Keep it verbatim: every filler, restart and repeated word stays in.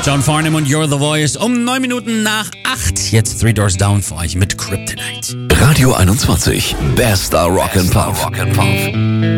John Farnham und You're the Voice um neun Minuten nach acht. Jetzt Three Doors Down für euch mit Kryptonite. Radio einundzwanzig. Bester Rock and Pop.